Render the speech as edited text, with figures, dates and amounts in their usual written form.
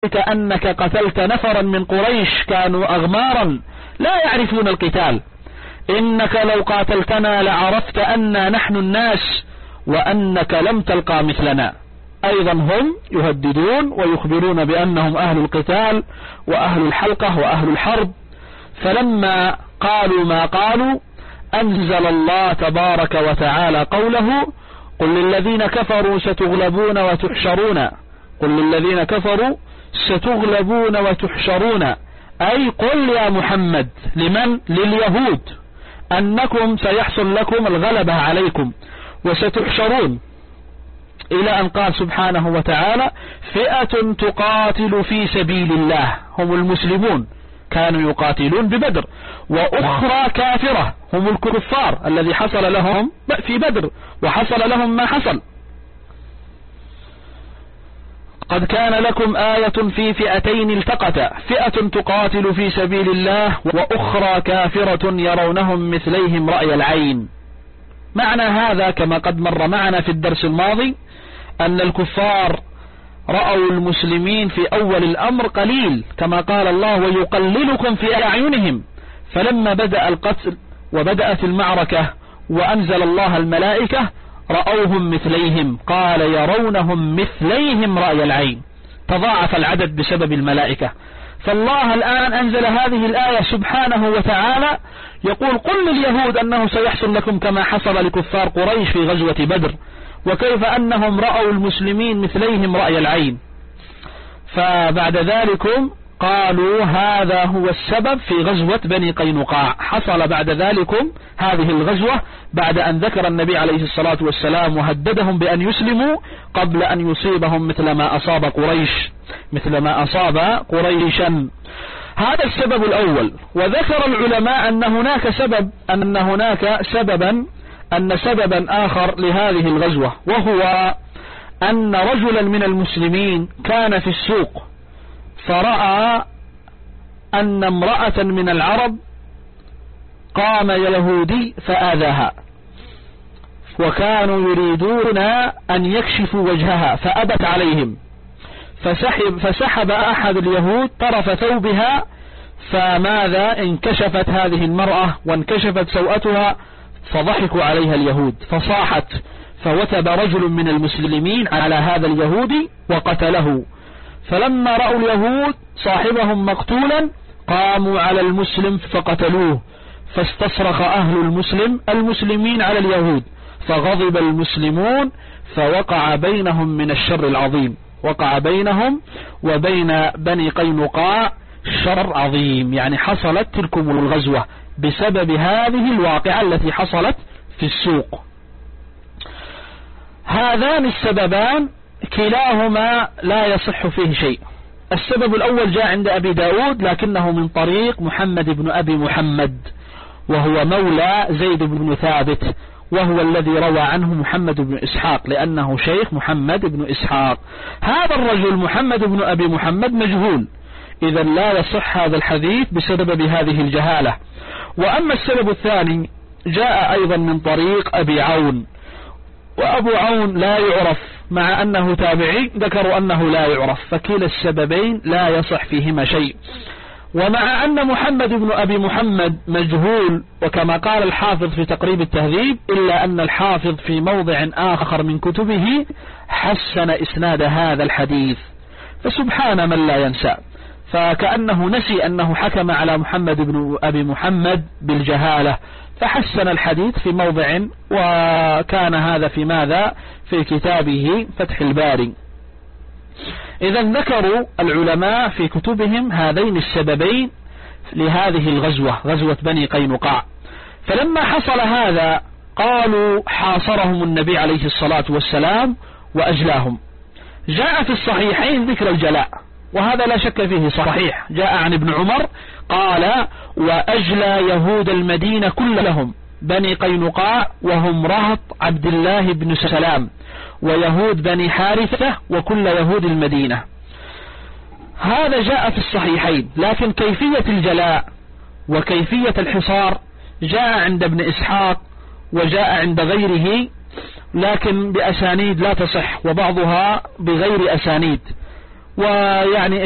أنك قتلت نفرا من قريش كانوا أغمارا لا يعرفون القتال، إنك لو قاتلتنا لعرفت أننا نحن الناس وأنك لم تلقى مثلنا. أيضا هم يهددون ويخبرون بأنهم أهل القتال وأهل الحلقة وأهل الحرب. فلما قالوا ما قالوا أنزل الله تبارك وتعالى قوله: قل للذين كفروا ستغلبون وتحشرون. قل للذين كفروا ستغلبون وتحشرون، أي قل يا محمد لمن؟ لليهود، أنكم سيحصل لكم الغلبة عليكم وستحشرون، إلى أن قال سبحانه وتعالى: فئة تقاتل في سبيل الله، هم المسلمون كانوا يقاتلون ببدر، وأخرى كافرة هم الكفار الذي حصل لهم في بدر وحصل لهم ما حصل. قد كان لكم آية في فئتين التقتا فئة تقاتل في سبيل الله وأخرى كافرة يرونهم مثليهم رأي العين. معنى هذا كما قد مر معنا في الدرس الماضي أن الكفار رأوا المسلمين في أول الأمر قليل، كما قال الله: ويقللكم في أعينهم. فلما بدأ القتل وبدأت المعركة وأنزل الله الملائكة رأوهم مثليهم، قال: يرونهم مثليهم رأي العين، تضاعف العدد بسبب الملائكة. فالله الآن أنزل هذه الآية سبحانه وتعالى يقول: قل لليهود أنه سيحصل لكم كما حصل لكفار قريش في غزوة بدر، وكيف أنهم رأوا المسلمين مثليهم رأي العين. فبعد ذلك قالوا هذا هو السبب في غزوة بني قينقاع. حصل بعد ذلك هذه الغزوة بعد أن ذكر النبي عليه الصلاة والسلام وهددهم بأن يسلموا قبل أن يصيبهم مثل ما أصاب قريش، مثل ما أصاب قريشا. هذا السبب الأول. وذكر العلماء أن هناك سببا آخر لهذه الغزوة، وهو أن رجلا من المسلمين كان في السوق فرأى أن امرأة من العرب قام يهودي فآذاها، وكانوا يريدون أن يكشفوا وجهها فأبت عليهم، فسحب أحد اليهود طرف ثوبها، فماذا؟ انكشفت هذه المرأة وانكشفت سوءتها، فضحكوا عليها اليهود فصاحت، فوثب رجل من المسلمين على هذا اليهودي وقتله. فلما رأوا اليهود صاحبهم مقتولا قاموا على المسلم فقتلوه، فاستصرخ أهل المسلمين على اليهود، فغضب المسلمون، فوقع بينهم من الشر العظيم، وقع بينهم وبين بني قينقاع شر عظيم. يعني حصلت تلكم الغزوة بسبب هذه الواقعة التي حصلت في السوق. هذان السببان كلاهما لا يصح فيه شيء. السبب الأول جاء عند أبي داود لكنه من طريق محمد بن أبي محمد، وهو مولى زيد بن ثابت، وهو الذي روى عنه محمد بن إسحاق لأنه شيخ محمد بن إسحاق. هذا الرجل محمد بن أبي محمد مجهول، إذا لا يصح هذا الحديث بسبب هذه الجهالة. وأما السبب الثاني جاء أيضا من طريق أبي عون، وأبو عون لا يعرف، مع أنه تابعي ذكروا أنه لا يعرف، فكلا السببين لا يصح فيهما شيء. ومع أن محمد بن أبي محمد مجهول، وكما قال الحافظ في تقريب التهذيب، إلا أن الحافظ في موضع آخر من كتبه حسن إسناد هذا الحديث، فسبحان من لا ينسى، فكأنه نسي أنه حكم على محمد بن أبي محمد بالجهالة، فحسن الحديث في موضع، وكان هذا في ماذا؟ في كتابه فتح الباري. إذا ذكروا العلماء في كتبهم هذين السببين لهذه الغزوة، غزوة بني قينقاع. فلما حصل هذا قالوا حاصرهم النبي عليه الصلاة والسلام وأجلاهم. جاء في الصحيحين ذكر الجلاء، وهذا لا شك فيه صحيح، جاء عن ابن عمر قال: وأجلى يهود المدينة كلهم بني قينقاع وهم رهط عبد الله بن سلام، ويهود بني حارثة، وكل يهود المدينة. هذا جاء في الصحيحين، لكن كيفية الجلاء وكيفية الحصار جاء عند ابن إسحاق وجاء عند غيره، لكن بأسانيد لا تصح، وبعضها بغير أسانيد. ويعني